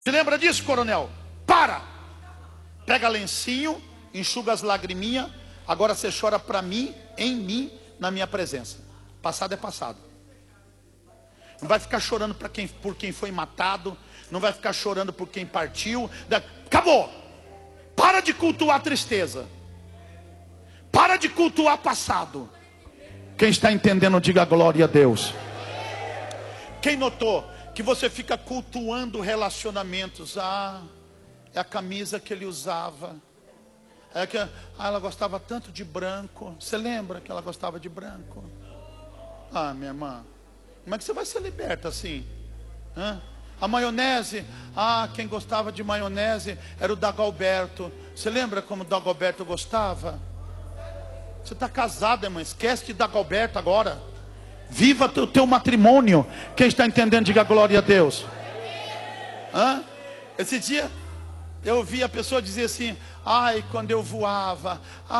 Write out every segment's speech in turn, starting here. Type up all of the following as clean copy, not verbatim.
Se lembra disso, coronel? Para! Pega lencinho, enxuga as lagriminhas. Agora você chora para mim, em mim, na minha presença. Passado é passado. Não vai ficar chorando por quem foi matado. Não vai ficar chorando por quem partiu. Acabou. Para de cultuar a tristeza. Para de cultuar passado. Quem está entendendo, diga glória a Deus. Quem notou que você fica cultuando relacionamentos? Ah, é a camisa que ele usava. É que ela gostava tanto de branco. Você lembra que ela gostava de branco? Ah, minha irmã, como é que você vai ser liberta assim? Hã? A maionese, quem gostava de maionese era o Dagoberto. Você lembra como o Dagoberto gostava? Você está casada, irmã, esquece de Dagoberto agora. Viva o teu matrimônio. Quem está entendendo, diga glória a Deus. Hã? Esse dia eu ouvi a pessoa dizer assim: ai, quando eu voava,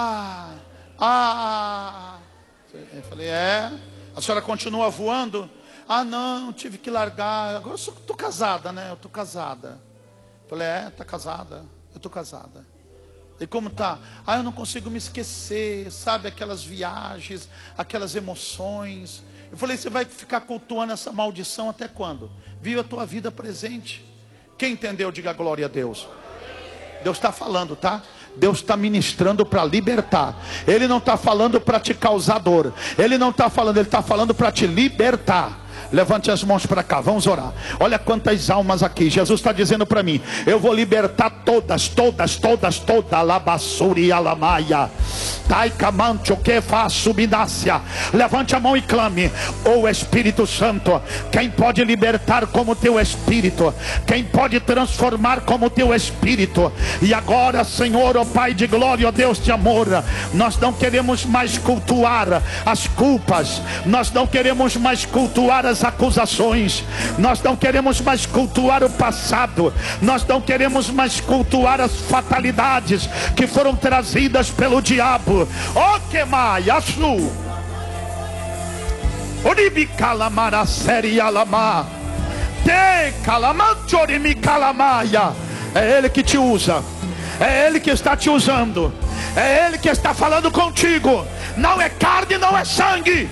eu falei, a senhora continua voando? Ah, não, tive que largar. Agora eu estou casada, né? Eu estou casada. Eu falei, está casada? Eu estou casada. E como tá? Eu não consigo me esquecer, sabe? Aquelas viagens, aquelas emoções. Eu falei, você vai ficar cultuando essa maldição até quando? Viva a tua vida presente. Quem entendeu, diga glória a Deus. Deus está falando, tá? Deus está ministrando para libertar. Ele não está falando para te causar dor. Ele não está falando, Ele está falando para te libertar. Levante as mãos para cá, vamos orar. Olha quantas almas aqui. Jesus está dizendo para mim: eu vou libertar todas. Labassuri alamaia. Taicamancho que faz subinácia. Levante a mão e clame: ô Espírito Santo, quem pode libertar como teu Espírito? Quem pode transformar como teu Espírito? E agora, Senhor, ó Pai de glória, ó Deus de amor, nós não queremos mais cultuar as culpas. Nós não queremos mais cultuar as acusações. Nós não queremos mais cultuar o passado. Nós não queremos mais cultuar as fatalidades que foram trazidas pelo diabo. O que mais? Açu. Oribi calamara série alama. Te calamanchori mi calamaia. É Ele que te usa. É Ele que está te usando. É Ele que está falando contigo. Não é carne, não é sangue.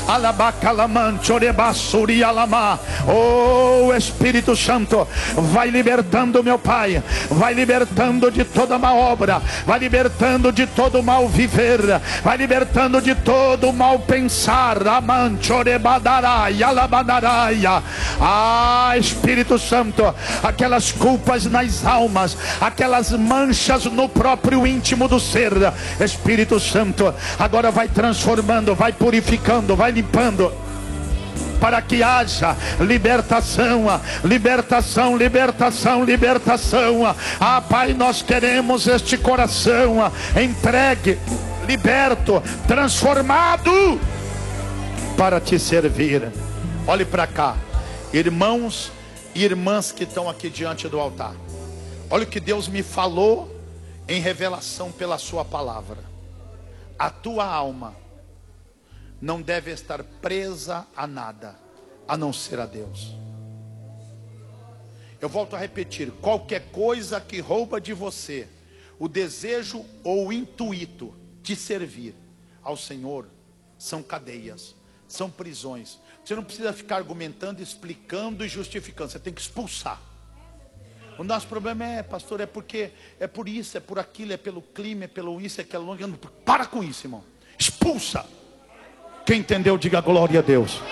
Oh Espírito Santo, vai libertando, meu Pai, vai libertando de toda má obra, vai libertando de todo mal viver, vai libertando de todo mal pensar. Espírito Santo, aquelas culpas nas almas, aquelas manchas no próprio íntimo do ser, Espírito Santo, agora vai transformando, vai purificando, vai limpando, para que haja libertação. Pai, nós queremos este coração entregue, liberto, transformado para te servir. Olhe para cá, irmãos e irmãs que estão aqui diante do altar. Olha o que Deus me falou em revelação pela sua palavra. A tua alma não deve estar presa a nada, a não ser a Deus. Eu volto a repetir: qualquer coisa que rouba de você o desejo ou o intuito de servir ao Senhor, são cadeias, são prisões. Você não precisa ficar argumentando, explicando e justificando. Você tem que expulsar. O nosso problema pastor, porque é por isso, é por aquilo, é pelo clima, é pelo isso, é aquilo. Para com isso, irmão. Expulsa. Quem entendeu, diga glória a Deus.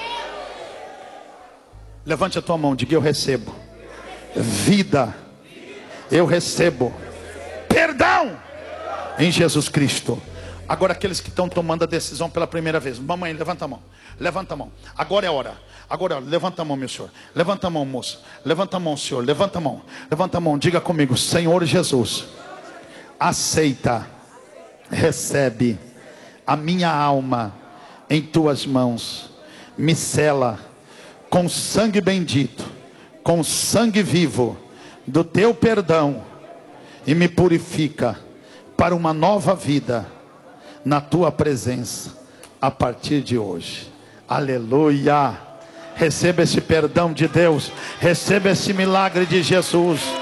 Levante a tua mão, diga: eu recebo vida, eu recebo perdão em Jesus Cristo. Agora aqueles que estão tomando a decisão pela primeira vez, mamãe, levanta a mão, levanta a mão. Agora é hora. Agora, levanta a mão, meu senhor. Levanta a mão, moça. Levanta a mão, senhor. Levanta a mão. Levanta a mão. Diga comigo: Senhor Jesus, aceita, recebe a minha alma em tuas mãos. Me sela com sangue bendito, com sangue vivo do teu perdão, e me purifica para uma nova vida na tua presença a partir de hoje. Aleluia. Receba esse perdão de Deus. Receba esse milagre de Jesus.